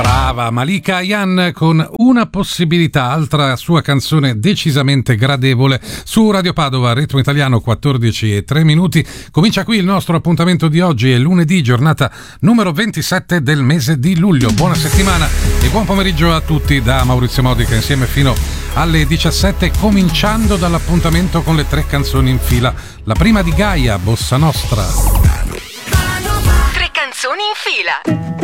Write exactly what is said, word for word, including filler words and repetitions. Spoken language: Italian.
Brava Malika Ayane con Una possibilità, altra sua canzone decisamente gradevole su Radio Padova, ritmo italiano, quattordici e tre minuti. Comincia qui il nostro appuntamento di oggi, è lunedì, giornata numero ventisette del mese di luglio. Buona settimana e buon pomeriggio a tutti da Maurizio Modica, insieme fino alle diciassette, cominciando dall'appuntamento con le tre canzoni in fila. La prima di Gaia, Bossa Nostra. Tre canzoni in fila.